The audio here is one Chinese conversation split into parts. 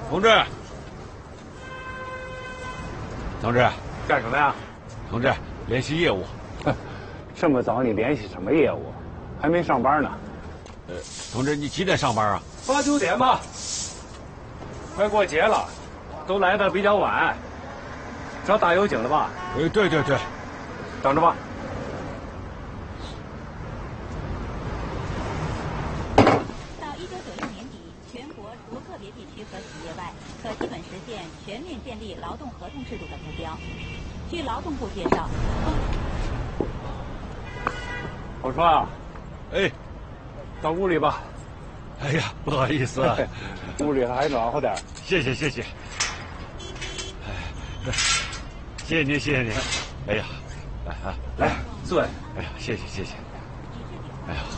同志，同志， 干什么呀？ 同志，联系业务。 这么早你联系什么业务？还没上班呢。 同志，你几点上班啊 ？8、9点吧。快过节了，都来的比较晚。找打油井的吧？ 对。 等着吧。 到1996年底，全国除个别地区和企业外，可基本实现全面建立劳动合同制度的目标。据劳动部介绍， 我说啊， 哎， 到屋里吧。 哎呀，不好意思啊， 屋里还暖和点。 谢谢。谢谢您。哎呀， 来坐下。 哎呀，谢谢。哎呀，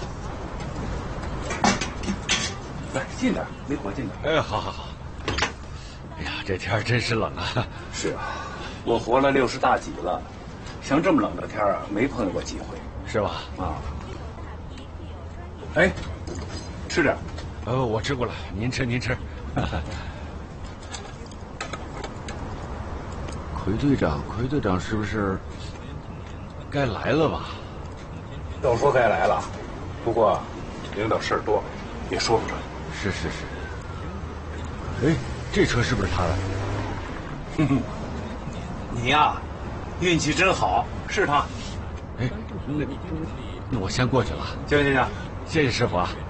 来近点，离火近点。 哎，好。哎呀，这天真是冷啊。 是啊，我活了60大几了，像这么冷的天啊，没碰见过几回。 是吧？ 啊。哎，吃点。 我吃过了，您吃。奎队长是不是该来了吧？ 都说该来了，不过领导事儿多，也说不准。 是。哎，这车是不是他的？ 你呀，运气真好，是他。 哎，那我先过去了。 行， 谢谢师傅啊。